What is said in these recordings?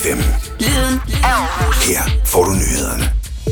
FM. Lyden af Aarhus. Her får du nyhederne.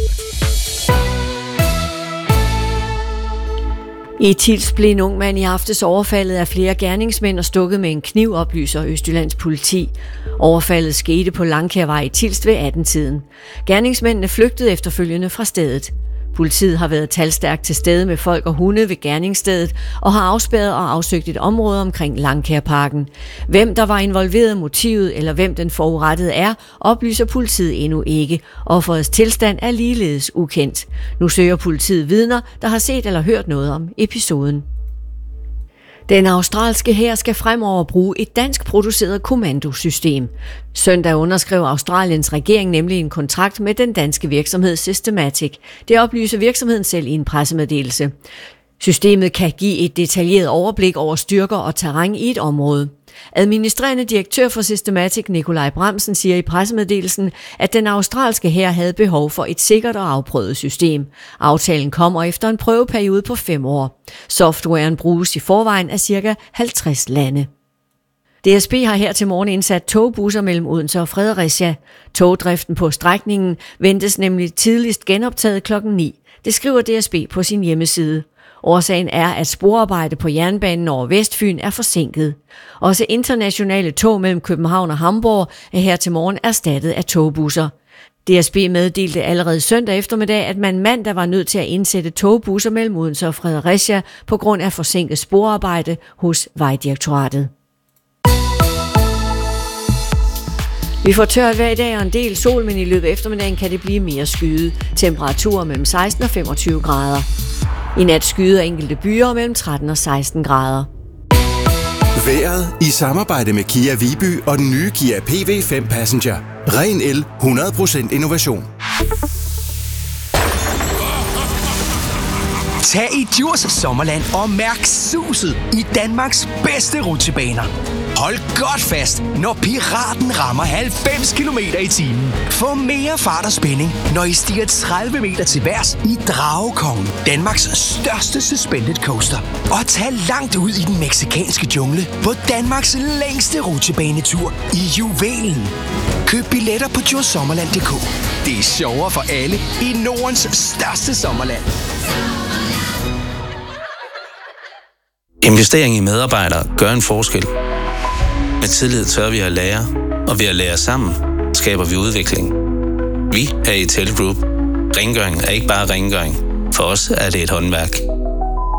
I Tilst blev en ung mand i aftes overfaldet af flere gerningsmænd og stukket med en kniv, oplyser Østjyllands politi. Overfaldet skete på Langkærvej i Tilst ved 18-tiden. Gerningsmændene flygtede efterfølgende fra stedet. Politiet har været talstærkt til stede med folk og hunde ved gerningsstedet og har afspærret og afsøgt et område omkring Langkærparken. Hvem der var involveret i motivet eller hvem den forurettede er, oplyser politiet endnu ikke. Offerets tilstand er ligeledes ukendt. Nu søger politiet vidner, der har set eller hørt noget om episoden. Den australske hær skal fremover bruge et dansk produceret kommandosystem. Søndag underskrev Australiens regering nemlig en kontrakt med den danske virksomhed Systematic. Det oplyser virksomheden selv i en pressemeddelelse. Systemet kan give et detaljeret overblik over styrker og terræn i et område. Administrerende direktør for Systematic, Nikolaj Bramsen, siger i pressemeddelelsen, at den australske hær havde behov for et sikkert og afprøvet system. Aftalen kommer efter en prøveperiode på 5 år. Softwaren bruges i forvejen af ca. 50 lande. DSB har her til morgen indsat togbusser mellem Odense og Fredericia. Togdriften på strækningen ventes nemlig tidligst genoptaget kl. 9. Det skriver DSB på sin hjemmeside. Årsagen er, at sporarbejde på jernbanen over Vestfyn er forsinket. Også internationale tog mellem København og Hamburg er her til morgen erstattet af togbusser. DSB meddelte allerede søndag eftermiddag, at man mandag var nødt til at indsætte togbusser mellem Odense og Fredericia på grund af forsinket sporarbejde hos Vejdirektoratet. Vi får tørt hver dag og en del sol, men i løbet af eftermiddagen kan det blive mere skyet. Temperaturer mellem 16 og 25 grader. I nat skyder enkelte byer mellem 13 og 16 grader. Vejret i samarbejde med Kia Viby og den nye Kia PV5 Passenger. Ren el, 100% innovation. Tag i Djurs Sommerland og mærk suset i Danmarks bedste rutsjebaner. Hold godt fast, når Piraten rammer 90 km/t. Få mere fart og spænding, når I stiger 30 meter til værs i Dragekongen, Danmarks største suspended coaster. Og tag langt ud i den meksikanske jungle på Danmarks længste rutsjebanetur i Juvelen. Køb billetter på djursommerland.dk. Det er sjovere for alle i Nordens største sommerland. Investering i medarbejdere gør en forskel. Med tillid tør vi at lære, og ved at lære sammen, skaber vi udvikling. Vi er i Tele Group. Rengøring er ikke bare rengøring. For os er det et håndværk.